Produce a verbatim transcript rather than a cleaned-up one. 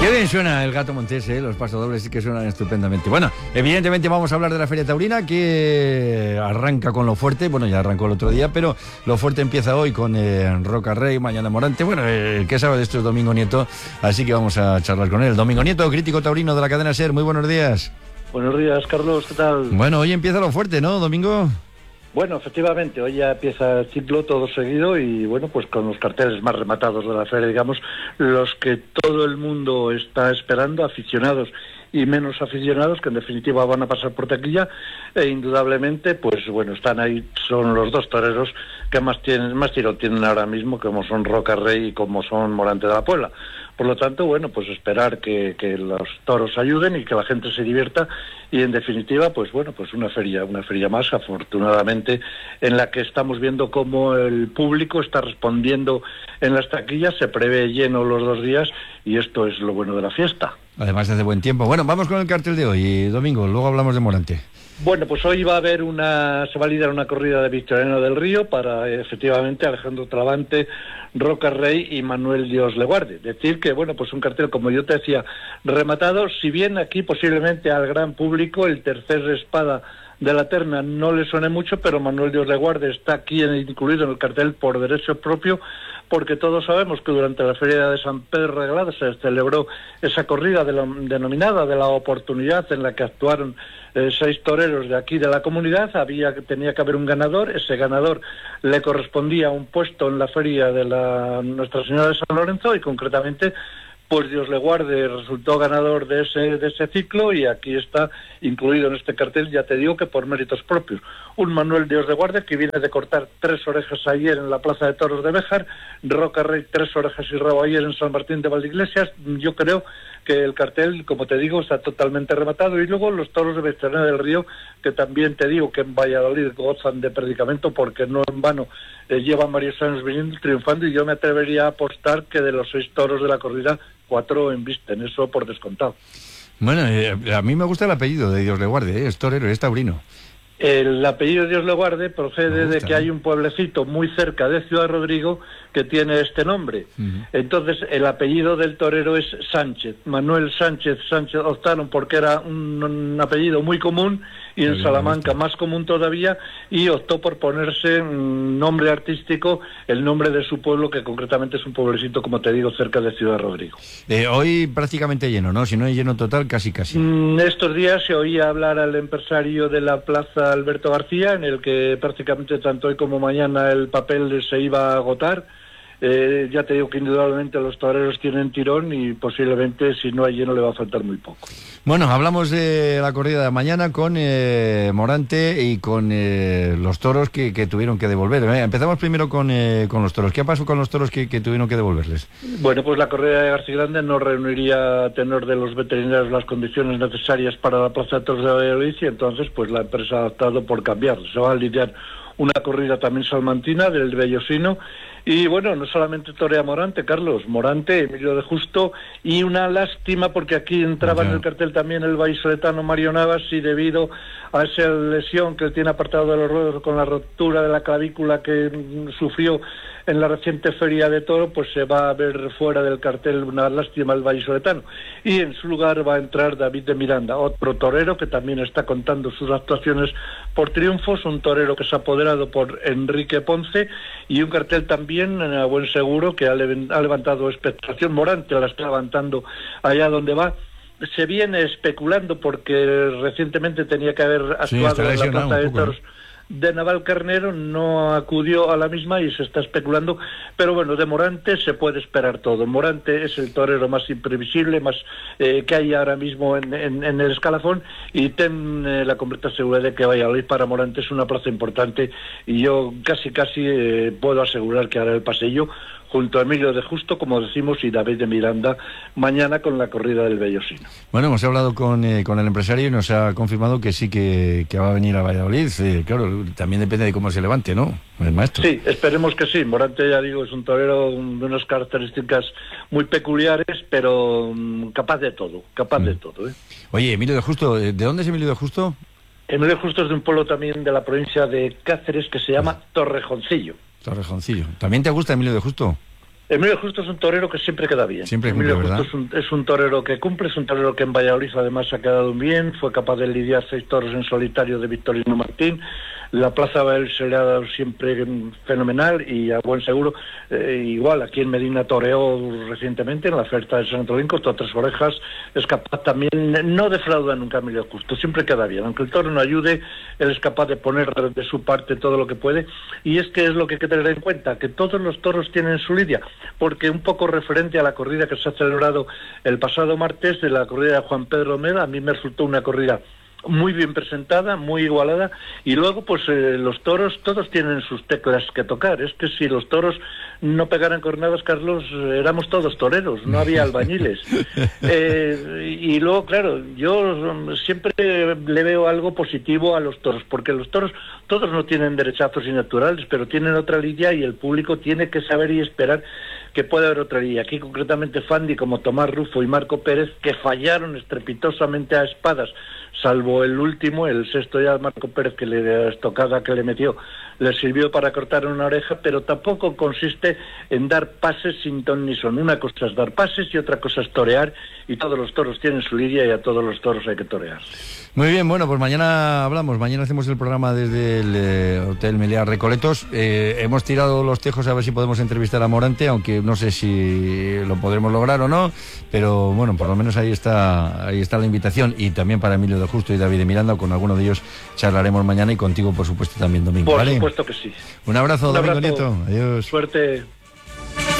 Qué bien suena el Gato Montés, ¿eh? Los pasodobles sí que suenan estupendamente. Bueno, evidentemente vamos a hablar de la Feria Taurina, que arranca con lo fuerte. Bueno, ya arrancó el otro día, pero lo fuerte empieza hoy con eh, Roca Rey, mañana Morante. Bueno, el que sabe de esto es Domingo Nieto, así que vamos a charlar con él. Domingo Nieto, crítico taurino de la cadena SER, muy buenos días. Buenos días, Carlos, ¿qué tal? Bueno, hoy empieza lo fuerte, ¿no, Domingo? Bueno, efectivamente, hoy ya empieza el ciclo todo seguido y bueno, pues con los carteles más rematados de la feria, digamos, los que todo el mundo está esperando, aficionados y menos aficionados, que en definitiva van a pasar por taquilla, e indudablemente, pues bueno, están ahí, son los dos toreros que más tienen, más tiro tienen ahora mismo, como son Roca Rey y como son Morante de la Puebla. Por lo tanto, bueno, pues esperar que, que los toros ayuden y que la gente se divierta y en definitiva, pues bueno, pues una feria, una feria más, afortunadamente, en la que estamos viendo cómo el público está respondiendo en las taquillas, se prevé lleno los dos días y esto es lo bueno de la fiesta. Además hace buen tiempo. Bueno, vamos con el cartel de hoy, Domingo, luego hablamos de Morante. Bueno, pues hoy va a haber una, se va a lidiar una corrida de Victoriano del Río para, efectivamente, Alejandro Travante, Roca Rey y Manuel Dios le guarde. Decir que, bueno, pues un cartel, como yo te decía, rematado, si bien aquí posiblemente al gran público el tercer espada de la terna no le suene mucho, pero Manuel Dios le guarde está aquí en, incluido en el cartel por derecho propio, porque todos sabemos que durante la Feria de San Pedro Regalado se celebró esa corrida de la, denominada de la oportunidad, en la que actuaron eh, seis toreros de aquí de la comunidad. Había tenía que haber un ganador, ese ganador le correspondía un puesto en la feria de la Nuestra Señora de San Lorenzo y concretamente pues Dios le guarde resultó ganador de ese de ese ciclo y aquí está incluido en este cartel, ya te digo que por méritos propios. Un Manuel Dios le guarde que viene de cortar tres orejas ayer en la Plaza de Toros de Béjar, Roca Rey tres orejas y rabo ayer en San Martín de Valdeiglesias. Yo creo que el cartel, como te digo, está totalmente rematado y luego los toros de Victoriano del Río, que también te digo que en Valladolid gozan de predicamento porque no en vano eh, llevan varios años viniendo triunfando y yo me atrevería a apostar que de los seis toros de la corrida cuatro embisten, eso por descontado. Bueno, eh, a mí me gusta el apellido de Dios le guarde, ¿eh? Es torero, es taurino. El apellido Dios le guarde procede de que hay un pueblecito muy cerca de Ciudad Rodrigo que tiene este nombre. Uh-huh. Entonces el apellido del torero es Sánchez, Manuel Sánchez Sánchez optaron porque era un, un apellido muy común y en Salamanca más común todavía, y optó por ponerse un nombre artístico, el nombre de su pueblo, que concretamente es un pueblecito, como te digo, cerca de Ciudad Rodrigo. Eh, hoy prácticamente lleno, ¿no? Si no hay lleno total, casi casi. Mm, estos días se oía hablar al empresario de la plaza Alberto García, en el que prácticamente tanto hoy como mañana el papel se iba a agotar. Eh, ya te digo que indudablemente los toreros tienen tirón y posiblemente si no hay lleno le va a faltar muy poco. Bueno, hablamos de la corrida de mañana con eh, Morante y con eh, los toros que, que tuvieron que devolver. Eh, empezamos primero con, eh, con los toros. ¿Qué pasó con los toros que, que tuvieron que devolverles? Bueno, pues la corrida de García Grande no reuniría a tenor de los veterinarios las condiciones necesarias para la plaza de toros de Valladolid y entonces pues la empresa ha optado por cambiarlo. Se va a lidiar una corrida también salmantina del Bellosino. Y bueno, no solamente torea Morante, Carlos, Morante, Emilio de Justo, y una lástima porque aquí entraba okay. en el cartel también el vallisoletano Mario Navas y debido a esa lesión que tiene apartado de los ruedos con la rotura de la clavícula que sufrió en la reciente feria de toro, pues se va a ver fuera del cartel, una lástima el vallisoletano. Y en su lugar va a entrar David de Miranda, otro torero que también está contando sus actuaciones por triunfos, un torero que se ha apoderado por Enrique Ponce y un cartel también a buen seguro que ha, le- ha levantado expectación. Morante la está levantando allá donde va. Se viene especulando porque recientemente tenía que haber actuado sí, en la plaza de toros de Navalcarnero, no acudió a la misma y se está especulando, pero bueno, de Morante se puede esperar todo. Morante es el torero más imprevisible, más eh, que hay ahora mismo en, en, en el escalafón, y ten eh, la completa seguridad de que Valladolid para Morante es una plaza importante y yo casi casi eh, puedo asegurar que hará el pasillo junto a Emilio de Justo, como decimos, y David de Miranda mañana con la corrida del Bellosino. Bueno, hemos hablado con, eh, con el empresario y nos ha confirmado que sí que, que va a venir a Valladolid. Eh, claro, también depende de cómo se levante, ¿no? El maestro. Sí, esperemos que sí. Morante, ya digo, es un torero de unas características muy peculiares, pero um, capaz de todo, capaz mm. de todo. ¿eh? Oye, Emilio de Justo, ¿de dónde es Emilio de Justo? Emilio de Justo es de un pueblo también de la provincia de Cáceres que se llama Torrejoncillo. Torrejoncillo. ¿También te gusta Emilio de Justo? Emilio Justo es un torero que siempre queda bien. Siempre cumple, Emilio ¿verdad? Justo es un, es un torero que cumple, es un torero que en Valladolid además ha quedado bien, fue capaz de lidiar seis toros en solitario de Victorino Martín. La Plaza Bael se le ha dado siempre fenomenal y a buen seguro. Eh, igual, aquí en Medina toreó recientemente en la oferta de San Antonio, cortó tres orejas, es capaz también, no defrauda nunca a Emilio Justo, siempre queda bien. Aunque el toro no ayude, él es capaz de poner de su parte todo lo que puede. Y es que es lo que hay que tener en cuenta, que todos los toros tienen su lidia, porque un poco referente a la corrida que se ha celebrado el pasado martes, de la corrida de Juan Pedro Meda, a mí me resultó una corrida muy bien presentada, muy igualada, y luego pues eh, los toros todos tienen sus teclas que tocar. Es que si los toros no pegaran cornadas, Carlos, eh, éramos todos toreros, no había albañiles. eh, y luego, claro, yo siempre le veo algo positivo a los toros, porque los toros todos no tienen derechazos y naturales, pero tienen otra lidia y el público tiene que saber y esperar que puede haber otra lidia. Aquí concretamente Fandi, como Tomás Rufo y Marco Pérez, que fallaron estrepitosamente a espadas, salvo el último, el sexto ya Marco Pérez, que le estocada que le metió, le sirvió para cortar una oreja, pero tampoco consiste en dar pases sin ton ni son. Una cosa es dar pases y otra cosa es torear, y todos los toros tienen su lidia y a todos los toros hay que torear. Muy bien, bueno, pues mañana hablamos, mañana hacemos el programa desde el eh, Hotel Meliá Recoletos. Eh, hemos tirado los tejos a ver si podemos entrevistar a Morante, aunque no sé si lo podremos lograr o no, pero bueno, por lo menos ahí está ahí está la invitación, y también para Emilio de Justo y David de Miranda, con alguno de ellos charlaremos mañana, y contigo por supuesto también, Domingo. Por ¿vale? supuesto que sí. Un abrazo, Un Domingo abrazo. Nieto, adiós. Suerte.